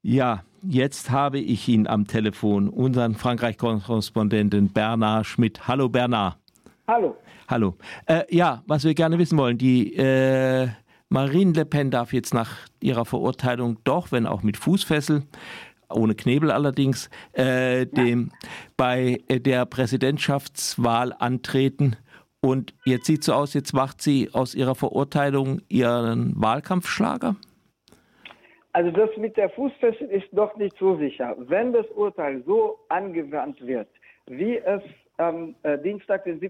Ja, jetzt habe ich ihn am Telefon, unseren Frankreich-Korrespondenten Bernard Schmitt. Hallo Bernard. Hallo. Hallo. Ja, was wir gerne wissen wollen, die Marine Le Pen darf jetzt nach ihrer Verurteilung doch, wenn auch mit Fußfessel, ohne Knebel allerdings, bei der Präsidentschaftswahl antreten. Und jetzt sieht es so aus, jetzt macht sie aus ihrer Verurteilung ihren Wahlkampfschlager? Also das mit der Fußfessel ist noch nicht so sicher. Wenn das Urteil so angewandt wird, wie es am Dienstag, den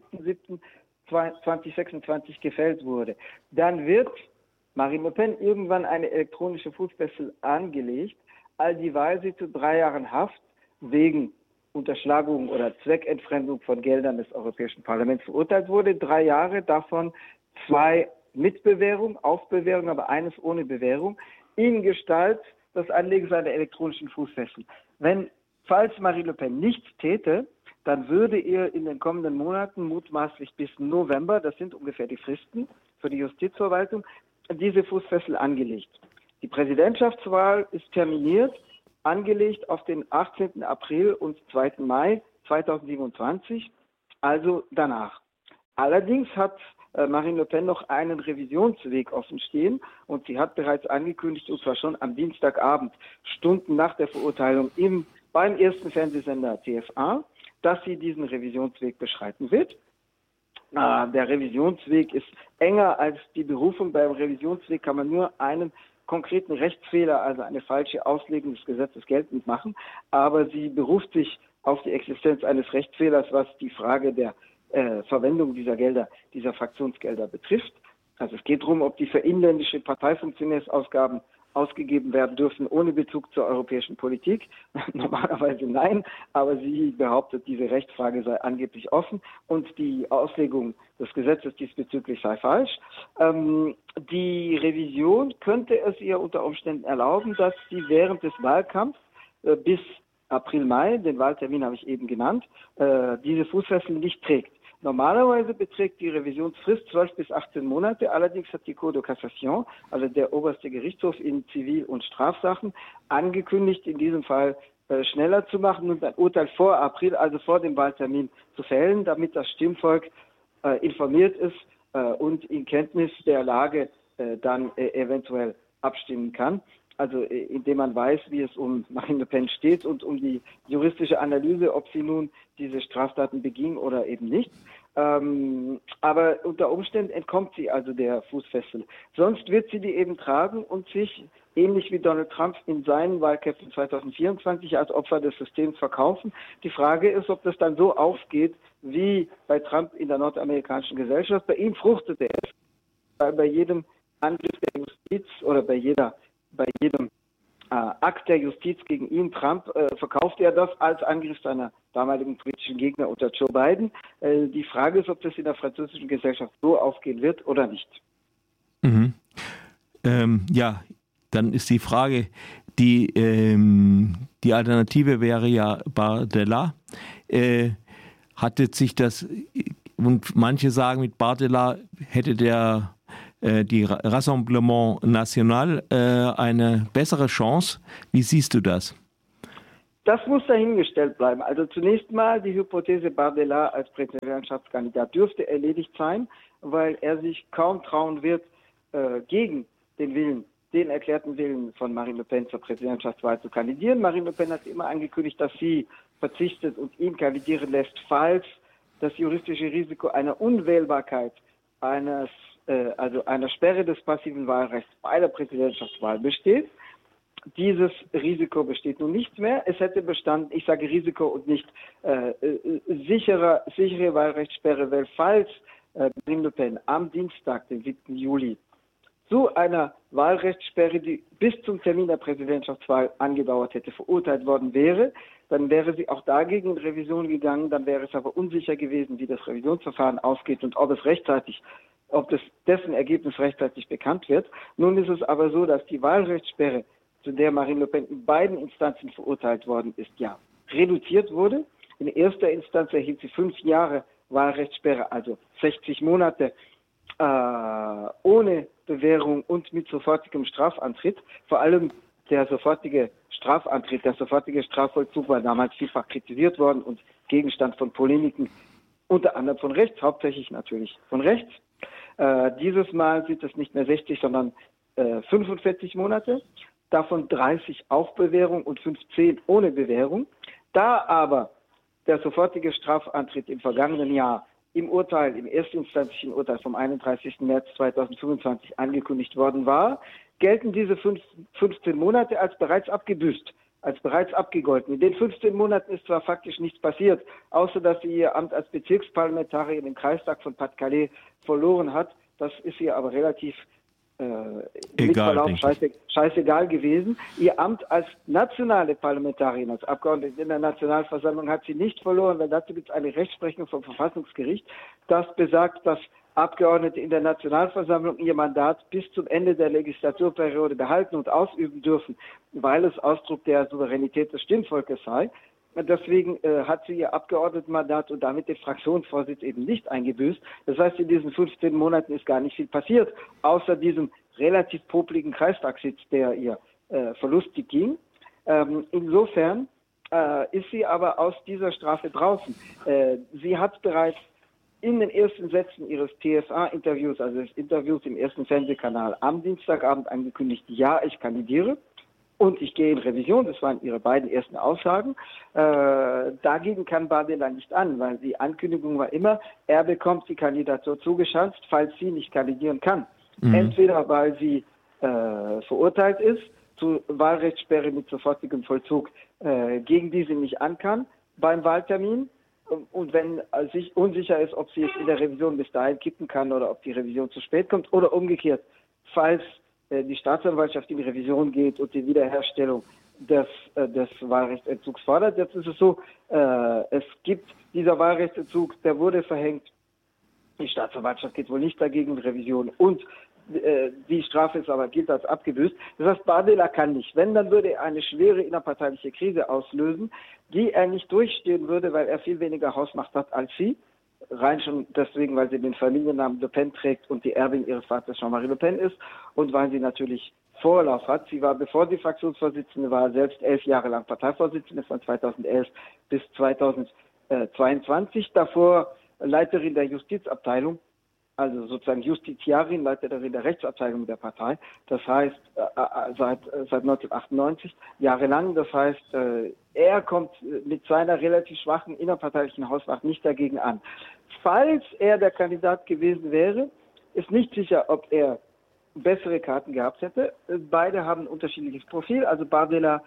7.7.2026 gefällt wurde, dann wird Marine Le Pen irgendwann eine elektronische Fußfessel angelegt, all dieweil sie zu 3 Jahren Haft wegen Unterschlagung oder Zweckentfremdung von Geldern des Europäischen Parlaments verurteilt wurde. 3 Jahre, davon 2 mit Bewährung, auf Bewährung, aber eines ohne Bewährung, in Gestalt des Anlegens einer elektronischen Fußfessel. Falls Marine Le Pen nichts täte, dann würde ihr in den kommenden Monaten, mutmaßlich bis November, das sind ungefähr die Fristen für die Justizverwaltung, diese Fußfessel angelegt. Die Präsidentschaftswahl ist terminiert, angelegt auf den 18. April und 2. Mai 2027, also danach. Allerdings hat Marine Le Pen noch einen Revisionsweg offen stehen und sie hat bereits angekündigt, und zwar schon am Dienstagabend, Stunden nach der Verurteilung beim ersten Fernsehsender TF1, dass sie diesen Revisionsweg beschreiten wird. Der Revisionsweg ist enger als die Berufung. Beim Revisionsweg kann man nur einen konkreten Rechtsfehler, also eine falsche Auslegung des Gesetzes geltend machen, aber sie beruft sich auf die Existenz eines Rechtsfehlers, was die Frage der Verwendung dieser Gelder, dieser Fraktionsgelder betrifft. Also es geht darum, ob die für inländische Parteifunktionärsausgaben ausgegeben werden dürfen ohne Bezug zur europäischen Politik. Normalerweise nein, aber sie behauptet, diese Rechtsfrage sei angeblich offen und die Auslegung des Gesetzes diesbezüglich sei falsch. Die Revision könnte es ihr unter Umständen erlauben, dass sie während des Wahlkampfs bis April, Mai, den Wahltermin habe ich eben genannt, diese Fußfessel nicht trägt. Normalerweise beträgt die Revisionsfrist 12 bis 18 Monate. Allerdings hat die Cour de Cassation, also der oberste Gerichtshof in Zivil- und Strafsachen, angekündigt, in diesem Fall schneller zu machen und ein Urteil vor April, also vor dem Wahltermin, zu fällen, damit das Stimmvolk informiert ist und in Kenntnis der Lage dann eventuell abstimmen kann. Also indem man weiß, wie es um Marine Le Pen steht und um die juristische Analyse, ob sie nun diese Straftaten beging oder eben nicht. Aber unter Umständen entkommt sie also der Fußfessel. Sonst wird sie die eben tragen und sich, ähnlich wie Donald Trump in seinen Wahlkämpfen 2024, als Opfer des Systems verkaufen. Die Frage ist, ob das dann so aufgeht, wie bei Trump in der nordamerikanischen Gesellschaft. Bei ihm fruchtete es, weil bei jedem Angriff der Justiz oder bei jedem Akt der Justiz gegen ihn, Trump, verkauft er das als Angriff seiner damaligen politischen Gegner unter Joe Biden. Die Frage ist, ob das in der französischen Gesellschaft so aufgehen wird oder nicht. Mhm. Ja, dann ist die Frage, die Alternative wäre ja Bardella. Hatte sich das, und manche sagen, mit Bardella hätte die Rassemblement National eine bessere Chance. Wie siehst du das? Das muss dahingestellt bleiben. Also zunächst mal die Hypothese Bardella als Präsidentschaftskandidat dürfte erledigt sein, weil er sich kaum trauen wird, gegen den erklärten Willen von Marine Le Pen zur Präsidentschaftswahl zu kandidieren. Marine Le Pen hat immer angekündigt, dass sie verzichtet und ihn kandidieren lässt, falls das juristische Risiko einer Unwählbarkeit also einer Sperre des passiven Wahlrechts bei der Präsidentschaftswahl besteht. Dieses Risiko besteht nun nicht mehr. Es hätte bestanden, ich sage Risiko und nicht sichere Wahlrechtssperre, weil falls Marine Le Pen am Dienstag, den 7. Juli, zu einer Wahlrechtssperre, die bis zum Termin der Präsidentschaftswahl angedauert hätte, verurteilt worden wäre, dann wäre sie auch dagegen in Revision gegangen. Dann wäre es aber unsicher gewesen, wie das Revisionsverfahren ausgeht und ob dessen Ergebnis rechtzeitig bekannt wird. Nun ist es aber so, dass die Wahlrechtssperre, zu der Marine Le Pen in beiden Instanzen verurteilt worden ist, ja reduziert wurde. In erster Instanz erhielt sie 5 Jahre Wahlrechtssperre, also 60 Monate ohne Bewährung und mit sofortigem Strafantritt. Vor allem der sofortige Strafantritt, der sofortige Strafvollzug war damals vielfach kritisiert worden und Gegenstand von Polemiken, unter anderem von rechts, hauptsächlich natürlich von rechts. Dieses Mal sind es nicht mehr 60, sondern 45 Monate, davon 30 auf Bewährung und 15 ohne Bewährung. Da aber der sofortige Strafantritt im vergangenen Jahr im erstinstanzlichen Urteil vom 31. März 2025 angekündigt worden war, gelten diese 15 Monate als bereits abgebüßt, als bereits abgegolten. In den 15 Monaten ist zwar faktisch nichts passiert, außer dass sie ihr Amt als Bezirksparlamentarierin im Kreistag von Pas-de-Calais verloren hat. Das ist ihr aber relativ mit Verlaub scheißegal gewesen. Ihr Amt als nationale Parlamentarierin, als Abgeordnete in der Nationalversammlung hat sie nicht verloren, weil dazu gibt es eine Rechtsprechung vom Verfassungsgericht, das besagt, dass Abgeordnete in der Nationalversammlung ihr Mandat bis zum Ende der Legislaturperiode behalten und ausüben dürfen, weil es Ausdruck der Souveränität des Stimmvolkes sei. Deswegen hat sie ihr Abgeordnetenmandat und damit den Fraktionsvorsitz eben nicht eingebüßt. Das heißt, in diesen 15 Monaten ist gar nicht viel passiert, außer diesem relativ popligen Kreistagssitz, der ihr verlustig ging. Insofern ist sie aber aus dieser Strafe draußen. Sie hat bereits in den ersten Sätzen ihres TSA-Interviews, also des Interviews im ersten Fernsehkanal, am Dienstagabend angekündigt, ja, ich kandidiere. Und ich gehe in Revision, das waren ihre beiden ersten Aussagen. Dagegen kann Bardella nicht an, weil die Ankündigung war immer, er bekommt die Kandidatur zugeschanzt, falls sie nicht kandidieren kann. Entweder weil sie verurteilt ist, zu Wahlrechtssperre mit sofortigem Vollzug, gegen die sie nicht an kann beim Wahltermin. Und wenn sich unsicher ist, ob sie es in der Revision bis dahin kippen kann oder ob die Revision zu spät kommt oder umgekehrt, falls die Staatsanwaltschaft in die Revision geht und die Wiederherstellung des Wahlrechtsentzugs fordert. Jetzt ist es so, es gibt dieser Wahlrechtsentzug, der wurde verhängt. Die Staatsanwaltschaft geht wohl nicht dagegen in Revision und die Strafe ist aber gilt als abgebüßt. Das heißt, Bardella kann nicht. Wenn, dann würde er eine schwere innerparteiliche Krise auslösen, die er nicht durchstehen würde, weil er viel weniger Hausmacht hat als sie. Rein schon deswegen, weil sie den Familiennamen Le Pen trägt und die Erbin ihres Vaters Jean-Marie Le Pen ist und weil sie natürlich Vorlauf hat. Sie war, bevor sie Fraktionsvorsitzende war, selbst 11 Jahre lang Parteivorsitzende von 2011 bis 2022. Davor Leiterin der Justizabteilung, also sozusagen Justiziarin, Leiterin der Rechtsabteilung der Partei. Das heißt, seit 1998 jahrelang. Das heißt, er kommt mit seiner relativ schwachen innerparteilichen Hausmacht nicht dagegen an. Falls er der Kandidat gewesen wäre, ist nicht sicher, ob er bessere Karten gehabt hätte. Beide haben ein unterschiedliches Profil. Also Bardella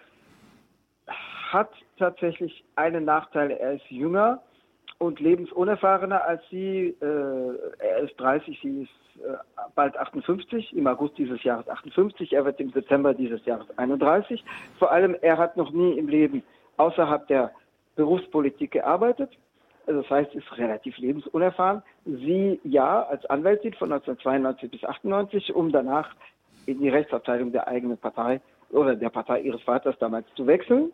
hat tatsächlich einen Nachteil. Er ist jünger und lebensunerfahrener als sie. Er ist 30, sie ist bald 58, im August dieses Jahres 58. Er wird im September dieses Jahres 31. Vor allem, er hat noch nie im Leben außerhalb der Berufspolitik gearbeitet. Also das heißt, ist relativ lebensunerfahren. Sie ja als Anwältin von 1992 bis 1998, um danach in die Rechtsabteilung der eigenen Partei oder der Partei ihres Vaters damals zu wechseln.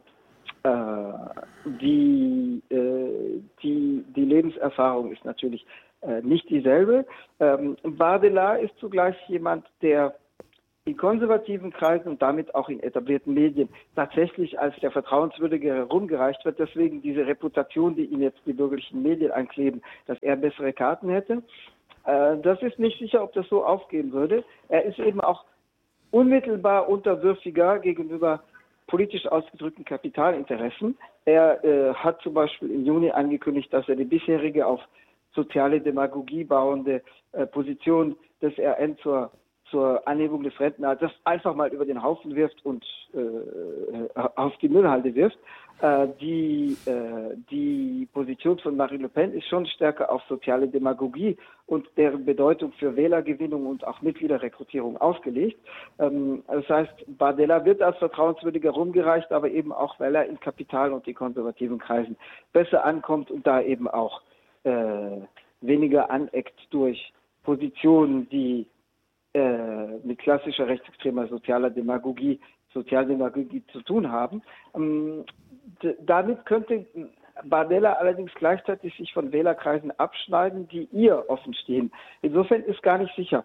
Die Lebenserfahrung ist natürlich nicht dieselbe. Bardella ist zugleich jemand, der in konservativen Kreisen und damit auch in etablierten Medien tatsächlich als der Vertrauenswürdige herumgereicht wird. Deswegen diese Reputation, die ihm jetzt die bürgerlichen Medien ankleben, dass er bessere Karten hätte. Das ist nicht sicher, ob das so aufgehen würde. Er ist eben auch unmittelbar unterwürfiger gegenüber politisch ausgedrückten Kapitalinteressen. Er hat zum Beispiel im Juni angekündigt, dass er die bisherige auf soziale Demagogie bauende Position des RN zur Anhebung des Rentenalters einfach mal über den Haufen wirft und auf die Müllhalde wirft. Die Position von Marine Le Pen ist schon stärker auf soziale Demagogie und deren Bedeutung für Wählergewinnung und auch Mitgliederrekrutierung ausgelegt. Das heißt, Bardella wird als vertrauenswürdiger rumgereicht, aber eben auch, weil er in Kapital- und die konservativen Kreisen besser ankommt und da eben auch weniger aneckt durch Positionen, die mit klassischer rechtsextremer Sozialdemagogie zu tun haben. Damit könnte Bardella allerdings gleichzeitig sich von Wählerkreisen abschneiden, die ihr offen stehen. Insofern ist gar nicht sicher,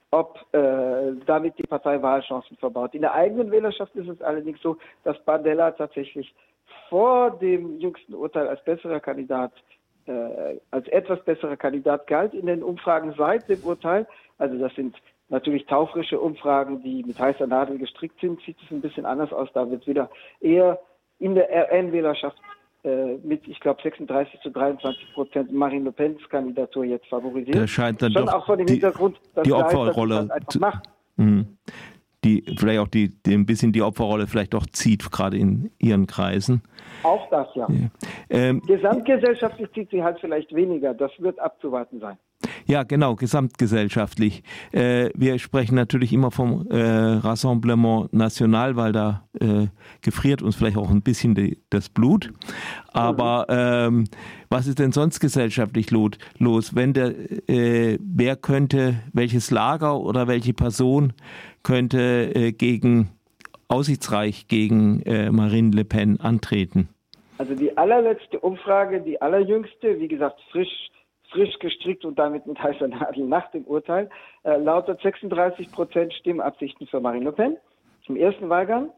ob damit die Partei Wahlchancen verbaut. In der eigenen Wählerschaft ist es allerdings so, dass Bardella tatsächlich vor dem jüngsten Urteil als besserer Kandidat, als etwas besserer Kandidat galt in den Umfragen seit dem Urteil. Also das sind natürlich taufrische Umfragen, die mit heißer Nadel gestrickt sind, sieht es ein bisschen anders aus. Da wird wieder eher in der RN-Wählerschaft mit, ich glaube, 36-23% Marine Le Pens Kandidatur jetzt favorisiert. Da scheint dann schon doch auch vor dem Hintergrund, dass die Gehalt Opferrolle das einfach macht. Vielleicht auch ein bisschen die Opferrolle vielleicht doch zieht, gerade in ihren Kreisen. Auch das, ja. Gesamtgesellschaftlich zieht sie halt vielleicht weniger. Das wird abzuwarten sein. Ja, genau, gesamtgesellschaftlich. Wir sprechen natürlich immer vom Rassemblement National, weil da gefriert uns vielleicht auch ein bisschen das Blut. Aber was ist denn sonst gesellschaftlich los? Wer könnte, welches Lager oder welche Person könnte aussichtsreich gegen Marine Le Pen antreten? Also die allerletzte Umfrage, die allerjüngste, wie gesagt, frisch gestrickt und damit mit heißer Nadel nach dem Urteil, lautet 36% Stimmabsichten für Marine Le Pen im ersten Wahlgang,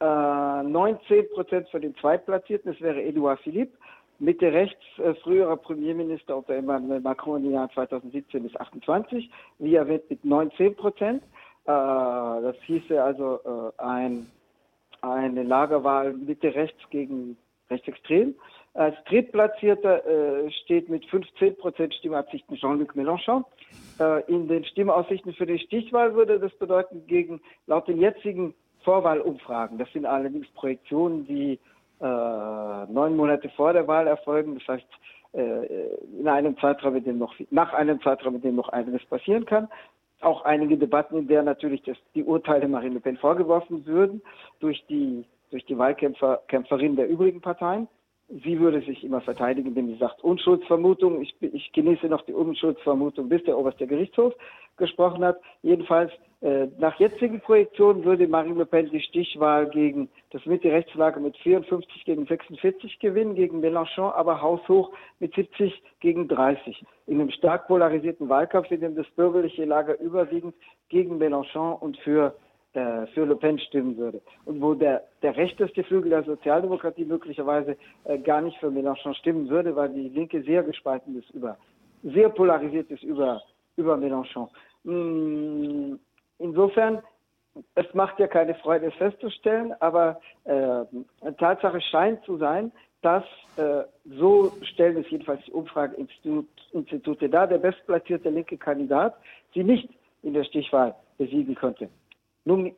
19% für den Zweitplatzierten, das wäre Edouard Philippe, Mitte rechts, früherer Premierminister unter Emmanuel Macron im Jahr 2017 bis 28, wie erwähnt mit 19%. Das hieße also eine Lagerwahl Mitte rechts gegen rechtsextrem. Als Drittplatzierter steht mit 15% Stimmabsichten Jean-Luc Mélenchon. In den Stimmaussichten für die Stichwahl würde das bedeuten, laut den jetzigen Vorwahlumfragen, das sind allerdings Projektionen, die 9 Monate vor der Wahl erfolgen, das heißt nach einem Zeitraum, in dem noch einiges passieren kann. Auch einige Debatten, in der natürlich die Urteile Marine Le Pen vorgeworfen würden durch die Wahlkämpferinnen der übrigen Parteien. Sie würde sich immer verteidigen, indem sie sagt, Unschuldsvermutung. Ich genieße noch die Unschuldsvermutung, bis der oberste Gerichtshof gesprochen hat. Jedenfalls, nach jetzigen Projektionen würde Marine Le Pen die Stichwahl gegen das Mitte-Rechtslager mit 54 gegen 46 gewinnen, gegen Mélenchon aber haushoch mit 70 gegen 30. In einem stark polarisierten Wahlkampf, in dem das bürgerliche Lager überwiegend gegen Mélenchon und für Le Pen stimmen würde. Und wo der rechteste Flügel der Sozialdemokratie möglicherweise gar nicht für Mélenchon stimmen würde, weil die Linke sehr gespalten ist sehr polarisiert ist über Mélenchon. Insofern, es macht ja keine Freude, es festzustellen, aber Tatsache scheint zu sein, dass, so stellen es jedenfalls die Umfrageinstitute dar, der bestplatzierte linke Kandidat sie nicht in der Stichwahl besiegen könnte. Nun,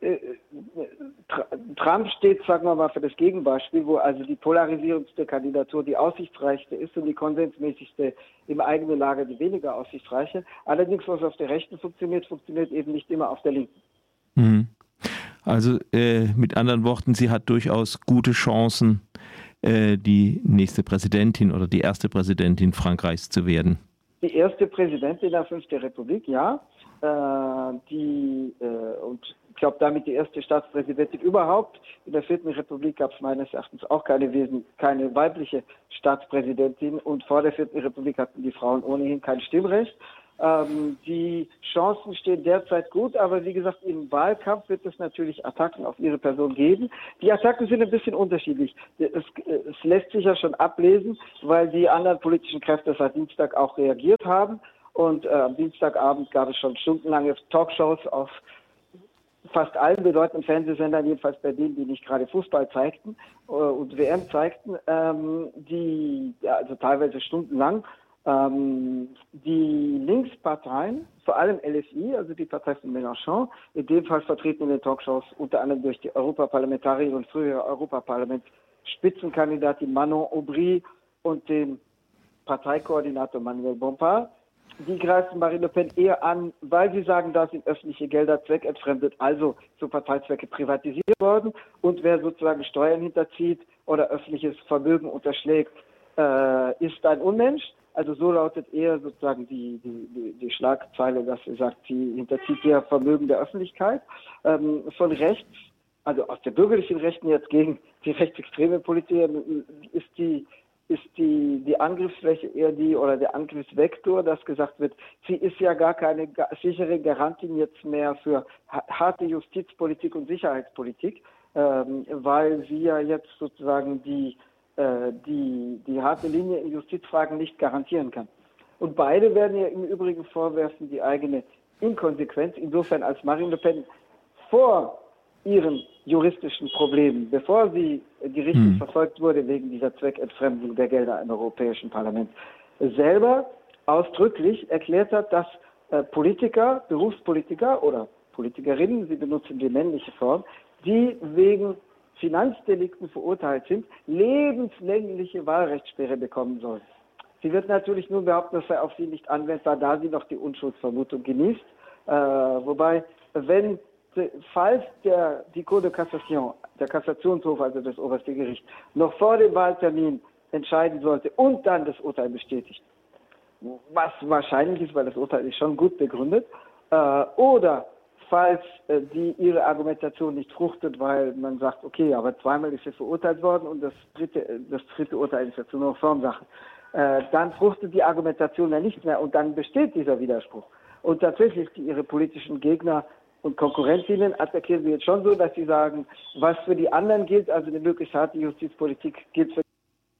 Trump steht, sagen wir mal, für das Gegenbeispiel, wo also die polarisierendste Kandidatur die aussichtsreichste ist und die konsensmäßigste im eigenen Lager die weniger aussichtsreiche. Allerdings, was auf der Rechten funktioniert eben nicht immer auf der Linken. Also mit anderen Worten, sie hat durchaus gute Chancen, die nächste Präsidentin oder die erste Präsidentin Frankreichs zu werden. Die erste Präsidentin der 5. Republik, ja. Und ich glaube, damit die erste Staatspräsidentin überhaupt. In der 4. Republik gab es meines Erachtens auch keine weibliche Staatspräsidentin und vor der 4. Republik hatten die Frauen ohnehin kein Stimmrecht. Die Chancen stehen derzeit gut, aber wie gesagt, im Wahlkampf wird es natürlich Attacken auf ihre Person geben. Die Attacken sind ein bisschen unterschiedlich. Es lässt sich ja schon ablesen, weil die anderen politischen Kräfte seit Dienstag auch reagiert haben. Und am Dienstagabend gab es schon stundenlange Talkshows auf fast allen bedeutenden Fernsehsendern, jedenfalls bei denen, die nicht gerade Fußball zeigten und WM zeigten, also teilweise stundenlang. Die Linksparteien, vor allem LFI, also die Partei von Mélenchon, in dem Fall vertreten in den Talkshows unter anderem durch die Europaparlamentarierin und frühere Europaparlamentsspitzenkandidatin Manon Aubry und den Parteikoordinator Manuel Bompard. Die greifen Marine Le Pen eher an, weil sie sagen, da sind öffentliche Gelder zweckentfremdet, also zu Parteizwecke privatisiert worden. Und wer sozusagen Steuern hinterzieht oder öffentliches Vermögen unterschlägt, ist ein Unmensch. Also so lautet eher sozusagen die Schlagzeile, dass sie sagt, sie hinterzieht ja Vermögen der Öffentlichkeit. Von rechts, also aus der bürgerlichen Rechten jetzt gegen die rechtsextreme Politik, ist die ist die Angriffsfläche eher der Angriffsvektor, dass gesagt wird, sie ist ja gar keine sichere Garantin jetzt mehr für harte Justizpolitik und Sicherheitspolitik, weil sie ja jetzt sozusagen die harte Linie in Justizfragen nicht garantieren kann. Und beide werden ja im Übrigen vorwerfen, die eigene Inkonsequenz, insofern als Marine Le Pen vor ihren juristischen Problemen, bevor sie gerichtlich verfolgt wurde wegen dieser Zweckentfremdung der Gelder im Europäischen Parlament, selber ausdrücklich erklärt hat, dass Politiker, Berufspolitiker oder Politikerinnen, sie benutzen die männliche Form, die wegen Finanzdelikten verurteilt sind, lebenslängliche Wahlrechtssperre bekommen sollen. Sie wird natürlich nur behaupten, das sei auf sie nicht anwendbar, da sie noch die Unschuldsvermutung genießt. Wobei, falls die Cour de Cassation, der Kassationshof, also das oberste Gericht, noch vor dem Wahltermin entscheiden sollte und dann das Urteil bestätigt, was wahrscheinlich ist, weil das Urteil ist schon gut begründet, oder falls ihre Argumentation nicht fruchtet, weil man sagt, okay, aber zweimal ist sie verurteilt worden und das dritte Urteil ist jetzt nur noch Formsache, dann fruchtet die Argumentation ja nicht mehr und dann besteht dieser Widerspruch. Und tatsächlich ihre politischen Gegner und Konkurrentinnen attackieren sie jetzt schon so, dass sie sagen, was für die anderen gilt, also eine möglichst harte Justizpolitik gilt für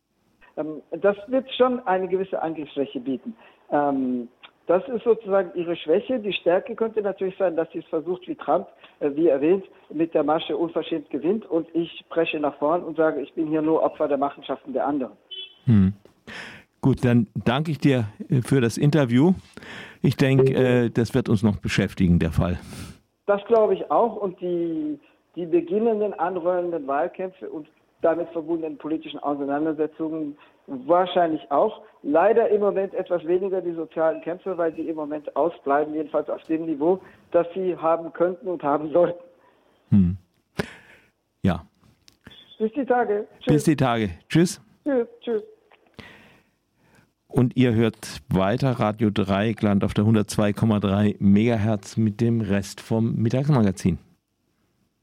das wird schon eine gewisse Angriffsfläche bieten. Das ist sozusagen ihre Schwäche. Die Stärke könnte natürlich sein, dass sie es versucht, wie Trump, wie erwähnt, mit der Masche unverschämt gewinnt und ich presche nach vorn und sage, ich bin hier nur Opfer der Machenschaften der anderen. Gut, dann danke ich dir für das Interview. Ich denke, das wird uns noch beschäftigen, der Fall. Das glaube ich auch und die beginnenden, anrollenden Wahlkämpfe und damit verbundenen politischen Auseinandersetzungen wahrscheinlich auch. Leider im Moment etwas weniger die sozialen Kämpfe, weil sie im Moment ausbleiben, jedenfalls auf dem Niveau, das sie haben könnten und haben sollten. Ja. Bis die Tage. Tschüss. Bis die Tage. Tschüss. Tschüss. Und ihr hört weiter Radio Dreieckland auf der 102,3 Megahertz mit dem Rest vom Mittagsmagazin.